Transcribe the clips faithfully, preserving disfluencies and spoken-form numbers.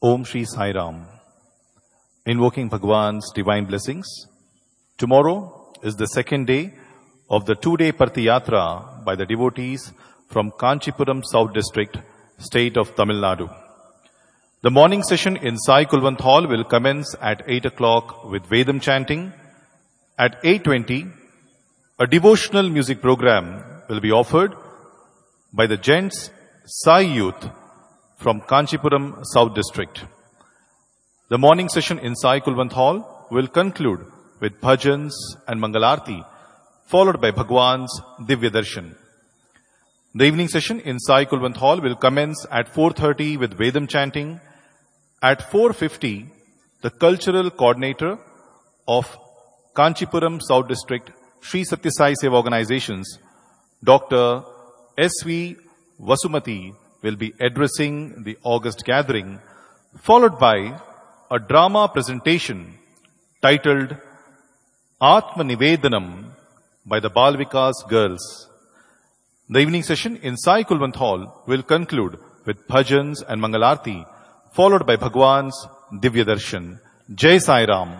Om Shri Sai Ram. Invoking Bhagwan's divine blessings. Tomorrow is the second day of the two-day Parthi Yatra by the devotees from Kanchipuram South District, state of Tamil Nadu. The morning session in Sai Kulwant Hall will commence at eight o'clock with Vedam chanting. At eight twenty, a devotional music program will be offered by the Gents Sai Youth from Kanchipuram South District. The morning session in Sai Kulwant Hall will conclude with bhajans and Mangalarti, followed by Bhagwan's Divya Darshan. The evening session in Sai Kulwant Hall will commence at four thirty with Vedam chanting. At four fifty, the cultural coordinator of Kanchipuram South District Sri Satya Sai Seva Organizations, Doctor S V Vasumati, will be addressing the August gathering, followed by a drama presentation titled Atma Nivedanam by the Bal Vikas girls. The evening session in Sai Kulwant Hall will conclude with bhajans and Mangalarti, followed by Bhagwan's Divya Darshan. Jai Sai Ram.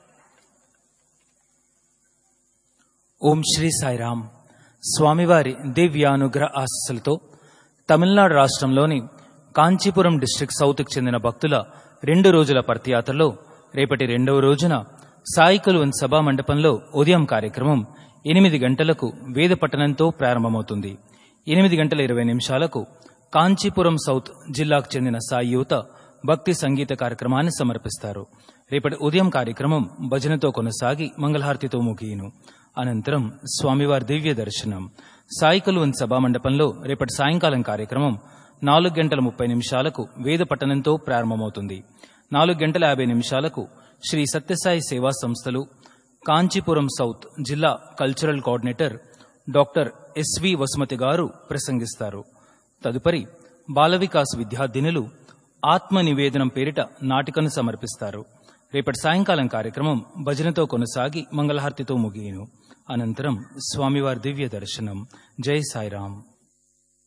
Om Shri Sai Ram. స్వామివారి దివ్యానుగ్రహ ఆశీస్సులతో తమిళనాడు రాష్ట్రంలోని Kanchipuram district సౌత్కి చెందిన భక్తుల రెండు రోజుల పర్తియాత్రలో రేపటి రెండవ రోజున సాయి కుల్వంత్ సభా మండపంలో ఉదయం కార్యక్రమం ఎనిమిది గంటలకు వేద పఠనంతో ప్రారంభమవుతుంది. ఎనిమిది గంటల ఇరవై నిమిషాలకు కాంచీపురం సౌత్ జిల్లాకు చెందిన సాయి యువత భక్తి సంగీత కార్యక్రమాన్ని సమర్పిస్తారు. రేపటి ఉదయం కార్యక్రమం భజనతో కొనసాగి మంగళహారతితో ముగియును. అనంతరం స్వామివారి దివ్య దర్శనం. సాయి కుల్వంత్ సభా మండపంలో రేపటి సాయంకాలం కార్యక్రమం నాలుగు గంటల ముప్పై నిమిషాలకు వేద పఠనంతో ప్రారంభమవుతుంది. నాలుగు గంటల యాభై నిమిషాలకు శ్రీ సత్యసాయి సేవా సంస్థలు కాంచీపురం సౌత్ జిల్లా cultural coordinator doctor SV Vasumathi గారు ప్రసంగిస్తారు. తదుపరి బాలవికాస్ విద్యార్థినులు ఆత్మ నివేదనం పేరిట నాటికను సమర్పిస్తారు. రేపటి సాయంకాలం కార్యక్రమం భజనతో కొనసాగి మంగళహారతితో ముగియును. అనంతరం స్వామివారి దివ్య దర్శనం. జై సాయిరాం.